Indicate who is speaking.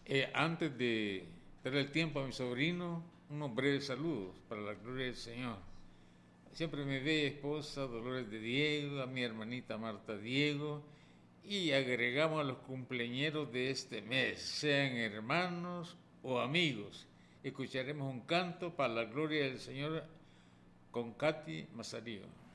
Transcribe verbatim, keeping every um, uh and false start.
Speaker 1: Eh, antes de darle el tiempo a mi sobrino, unos breves saludos para la gloria del Señor. Siempre mi bella esposa Dolores de Diego, a mi hermanita Marta Diego, y agregamos a los cumpleañeros de este mes, sean hermanos o amigos. Escucharemos un canto para la gloria del Señor con Katy Mazarío.